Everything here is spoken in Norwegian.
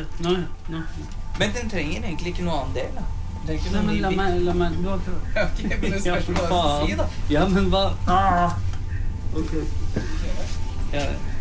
Nå. Men den trenger egentlig ikke noe annen del, da. Nei, men la meg nå prøve. Ok, men det spørs hva du skal si, da. Ja, men hva? Ok. Ja.